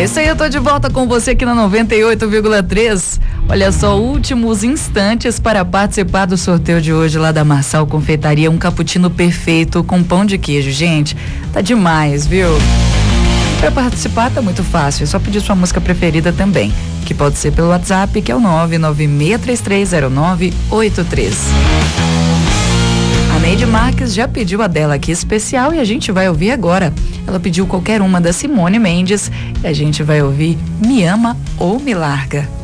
É isso aí, eu tô de volta com você aqui na 98,3. Olha só, últimos instantes para participar do sorteio de hoje lá da Marçal Confeitaria, um cappuccino perfeito com pão de queijo. Gente, tá demais, viu? Para participar tá muito fácil, é só pedir sua música preferida também, que pode ser pelo WhatsApp, que é o 996330983. A Neide Marques já pediu a dela aqui especial e a gente vai ouvir agora. Ela pediu qualquer uma da Simone Mendes e a gente vai ouvir Me Ama ou Me Larga.